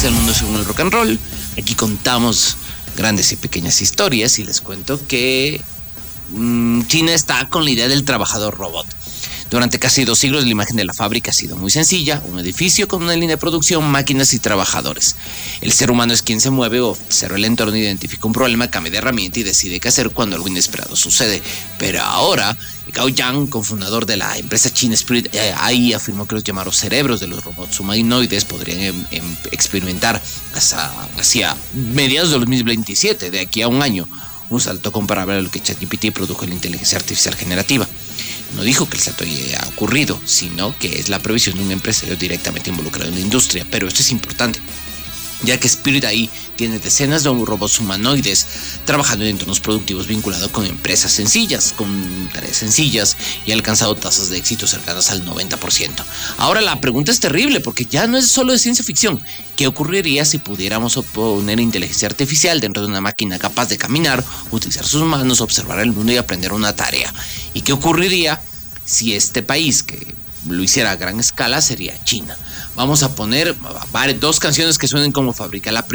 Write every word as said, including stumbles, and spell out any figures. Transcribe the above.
es El Mundo Según el Rock and Roll. Aquí contamos grandes y pequeñas historias y les cuento que mmm, China está con la idea del trabajador robot. Durante casi dos siglos la imagen de la fábrica ha sido muy sencilla, un edificio con una línea de producción, máquinas y trabajadores. El ser humano es quien se mueve, observa el entorno, identifica un problema, cambia de herramienta y decide qué hacer cuando algo inesperado sucede. Pero ahora, Gao Yang, cofundador de la empresa china Spirit A I, afirmó que los llamados cerebros de los robots humanoides podrían em, em, experimentar hasta, hacia mediados de dos mil veintisiete, de aquí a un año, un salto comparable a lo que ChatGPT produjo en la inteligencia artificial generativa. No dijo que el salto haya ocurrido, sino que es la previsión de un empresario directamente involucrado en la industria. Pero esto es importante, ya que Spirit A I tiene decenas de robots humanoides trabajando en entornos productivos vinculados con empresas sencillas, con tareas sencillas, y ha alcanzado tasas de éxito cercanas al noventa por ciento. Ahora la pregunta es terrible, porque ya no es solo de ciencia ficción. ¿Qué ocurriría si pudiéramos poner inteligencia artificial dentro de una máquina capaz de caminar, utilizar sus manos, observar el mundo y aprender una tarea? ¿Y qué ocurriría si este país que lo hiciera a gran escala sería China? Vamos a poner dos canciones que suenen como Fábrica. La